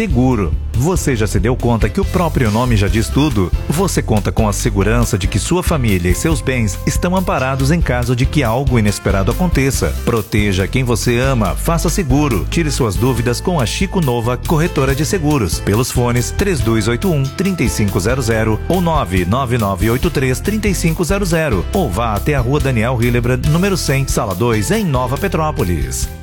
seguro. Você já se deu conta que o próprio nome já diz tudo? Você conta com a segurança de que sua família e seus bens estão amparados em caso de que algo inesperado aconteça. Proteja quem você ama, faça seguro. Tire suas dúvidas com a Chico Nova Corretora de Seguros, pelos fones 3281-3500 ou 99983-3500, ou vá até a Rua Daniel Hillebrand, número 100, Sala 2, em Nova Petrópolis.